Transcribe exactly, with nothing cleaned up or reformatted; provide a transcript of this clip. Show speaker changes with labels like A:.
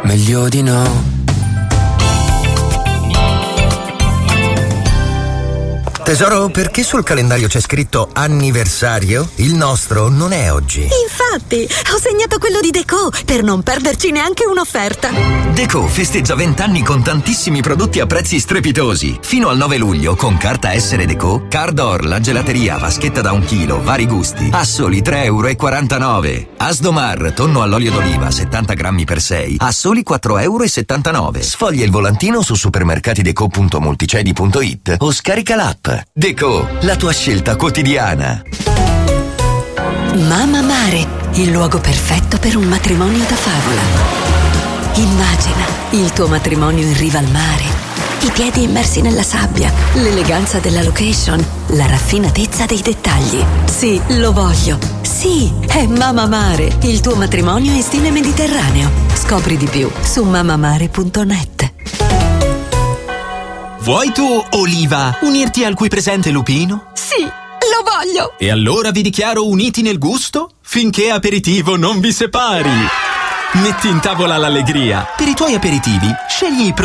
A: meglio di no.
B: Tesoro, perché sul calendario c'è scritto anniversario? Il nostro non è oggi.
C: Infatti, ho segnato quello di Deco per non perderci neanche un'offerta.
D: Deco festeggia venti anni con tantissimi prodotti a prezzi strepitosi. Fino al nove luglio, con carta Essere Deco, Cardor, la gelateria, vaschetta da un chilo, vari gusti, a soli tre e quarantanove euro. Asdomar, tonno all'olio d'oliva, settanta grammi per sei, a soli quattro e settantanove euro. Sfoglia il volantino su supermercatideco punto multicedi punto it o scarica l'app. Deco, la tua scelta quotidiana.
C: Mama Mare, il luogo perfetto per un matrimonio da favola. Immagina il tuo matrimonio in riva al mare, i piedi immersi nella sabbia, l'eleganza della location, la raffinatezza dei dettagli. Sì, lo voglio. Sì, è Mama Mare, il tuo matrimonio in stile mediterraneo. Scopri di più su mamamare punto net.
E: Vuoi tu, Oliva, unirti al qui presente Lupino?
C: Sì, lo voglio!
E: E allora vi dichiaro uniti nel gusto finché aperitivo non vi separi. Metti in tavola l'allegria. Per i tuoi aperitivi, scegli i